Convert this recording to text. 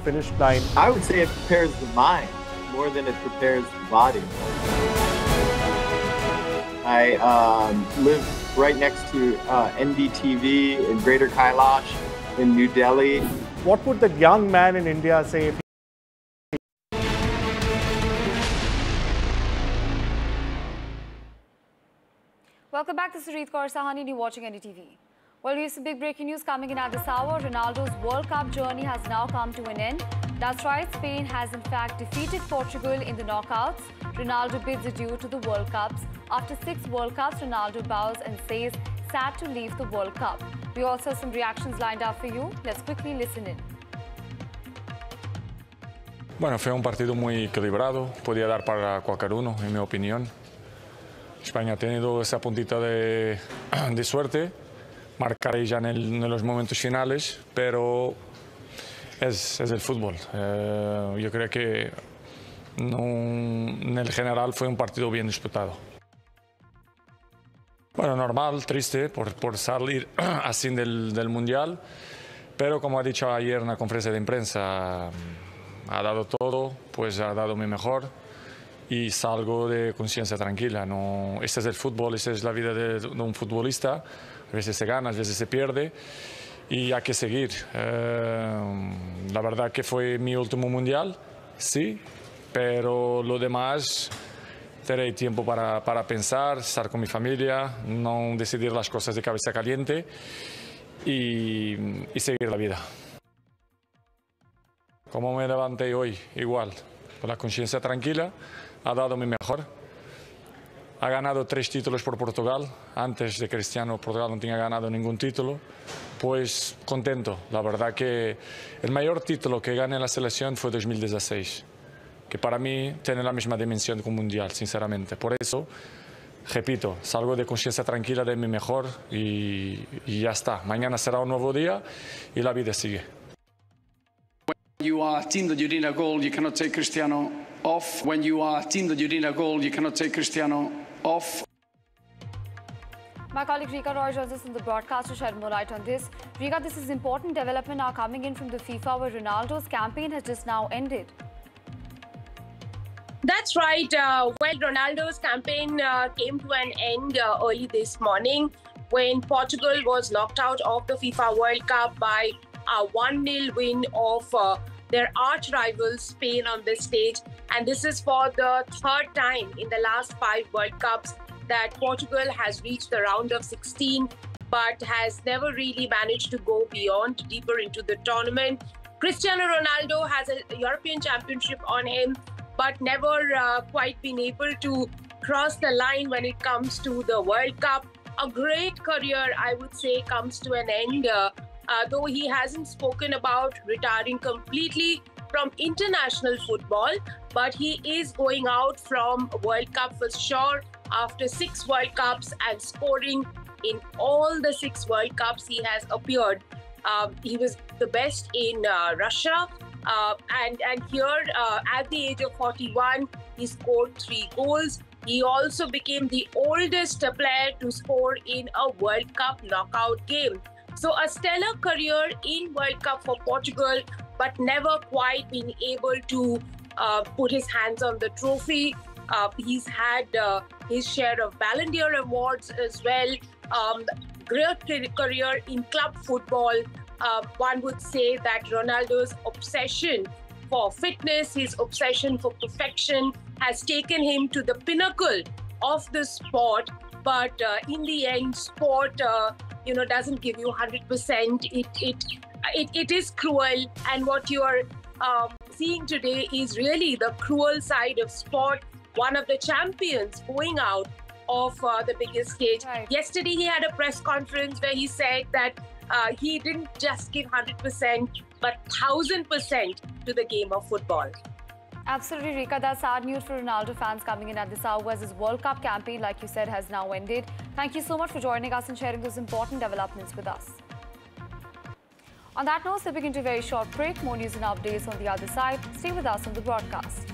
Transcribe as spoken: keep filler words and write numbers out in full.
finish line? I would say it prepares the mind more than it prepares the body. I um, live right next to uh, N D T V in Greater Kailash in New Delhi. What would the young man in India say if he Welcome back to Sarit Kaur Sahani and you're watching N D T V. Well, here's some big breaking news coming in at this hour. Ronaldo's World Cup journey has now come to an end. That's right, Spain has in fact defeated Portugal in the knockouts. Ronaldo bids adieu to the World Cups. After six World Cups, Ronaldo bows and says sad to leave the World Cup. We also have some reactions lined up for you. Let's quickly listen in. Bueno, fue un partido muy equilibrado, podía dar para cualquier uno, en mi opinión. España ha tenido esa puntita de, de suerte, marcar ya en, el, en los momentos finales, pero es, es el fútbol. Eh, yo creo que no, en el general fue un partido bien disputado. Bueno, normal, triste por, por salir así del, del Mundial, pero como ha dicho ayer en la conferencia de prensa, ha dado todo, pues ha dado mi mejor. Y salgo de conciencia tranquila. No, este es el fútbol, esta es la vida de, de un futbolista. A veces se gana, a veces se pierde y hay que seguir. Eh, la verdad que fue mi último mundial, sí, pero lo demás tendré tiempo para, para pensar, estar con mi familia, no decidir las cosas de cabeza caliente y, y seguir la vida. Como me levanté hoy, igual, con la conciencia tranquila. Ha dado mi mejor. Ha ganado tres títulos por Portugal. Antes de Cristiano, Portugal no tenía ganado ningún título. Pues contento. La verdad que el mayor título que gané en la selección fue dos mil dieciséis, que para mí tiene la misma dimensión que un mundial, sinceramente. Por eso, repito, salgo de conciencia tranquila de mi mejor y, y ya está. Mañana será un nuevo día y la vida sigue. When you are a team that you need a goal, you cannot take Cristiano off. When you are a team that you need a goal, you cannot take Cristiano off. My colleague Rika Roy joins us on the broadcast to shed more light on this. Rika, this is important development now coming in from the FIFA where Ronaldo's campaign has just now ended. That's right. Uh, well, Ronaldo's campaign uh, came to an end uh, early this morning when Portugal was knocked out of the FIFA World Cup by a one nil win of uh, their arch rivals Spain on this stage. And this is for the third time in the last five World Cups that Portugal has reached the round of sixteen, but has never really managed to go beyond, deeper into the tournament. Cristiano Ronaldo has a European Championship on him, but never uh, quite been able to cross the line when it comes to the World Cup. A great career, I would say, comes to an end. Uh, Uh, though he hasn't spoken about retiring completely from international football, but he is going out from World Cup for sure after six World Cups and scoring in all the six World Cups he has appeared. Um, he was the best in uh, Russia, uh, and, and here uh, at the age of forty-one, he scored three goals. He also became the oldest player to score in a World Cup knockout game. So a stellar career in World Cup for Portugal, but never quite been able to uh, put his hands on the trophy. Uh, he's had uh, his share of Ballon d'Or awards as well. Um, great career in club football. Uh, one would say that Ronaldo's obsession for fitness, his obsession for perfection has taken him to the pinnacle of the sport. But uh, in the end, sport uh, you know, doesn't give you one hundred percent. It, it, it, it is cruel. And what you are um, seeing today is really the cruel side of sport. One of the champions going out of uh, the biggest stage. Right. Yesterday, he had a press conference where he said that uh, he didn't just give one hundred percent, but one thousand percent to the game of football. Absolutely, Rika. That's sad news for Ronaldo fans coming in at this hour as his World Cup campaign, like you said, has now ended. Thank you so much for joining us and sharing those important developments with us. On that note, we begin to a very short break. More news and updates on the other side. Stay with us on the broadcast.